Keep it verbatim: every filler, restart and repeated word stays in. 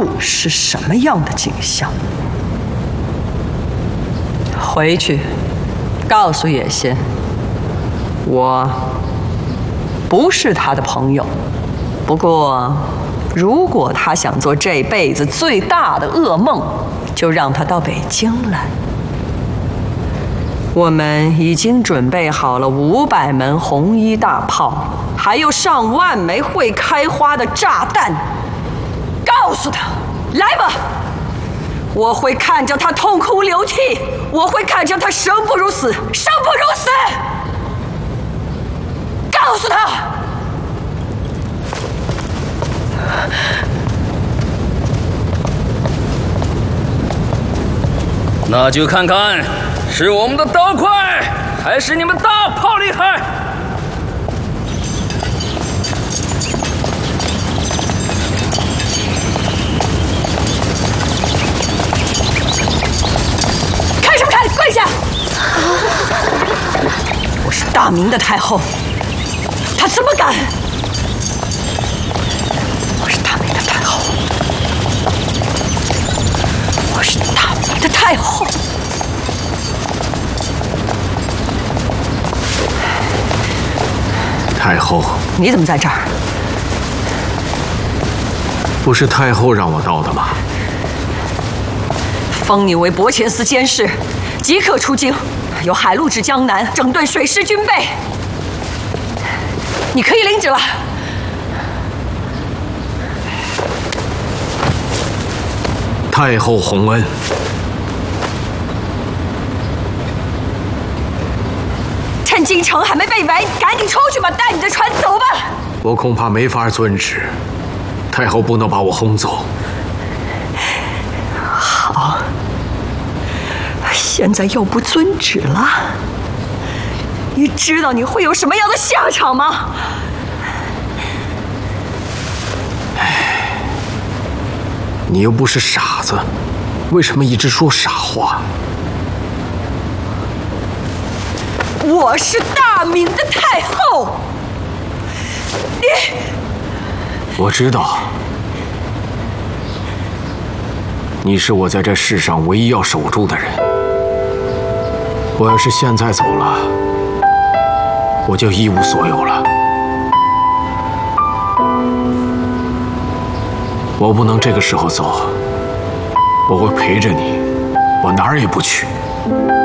住是什么样的景象。回去，告诉野仙，我不是他的朋友。不过，如果他想做这辈子最大的噩梦，就让他到北京来。我们已经准备好了五百门红衣大炮，还有上万枚会开花的炸弹。告诉他，来吧！我会看着他痛哭流涕，我会看着他生不如死，生不如死。告诉他。 那就看看是我们的刀快，还是你们大炮厉害。 看什么看？跪下！我是大明的太后，他怎么敢？我是大明的太后，我是大明的太后。 太后， 你怎么在这儿？ 不是太后让我到的吗？ 封你为博前司监事，即刻出京，由海路至江南，整顿水师军备。你可以领旨了。 太后洪恩。 趁京城还没被围，赶紧出去吧，带你的船走吧。 我恐怕没法遵旨，太后不能把我轰走。 好，现在又不遵旨了，你知道你会有什么样的下场吗？ 你又不是傻子，为什么一直说傻话？ 我是大明的太后，你…… 我知道，你是我在这世上唯一要守住的人。我要是现在走了，我就一无所有了。我不能这个时候走，我会陪着你，我哪儿也不去。